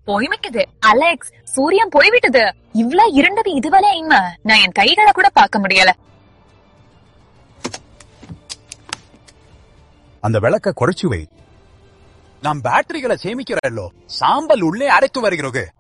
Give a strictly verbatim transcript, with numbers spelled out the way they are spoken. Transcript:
போய்மிக்குது Alex, சூரியன் போய்விட்டது. இவ்ளா இருண்டது இதுவரை இம்மா நான் என் கைகளை கூட பார்க்க முடியல. அந்த விளக்க குறைச்சு வை. நாம் பேட்டரிகளை சேமிக்கிறோம். சாம்பல் உள்ளே அடைத்து வருகிறது.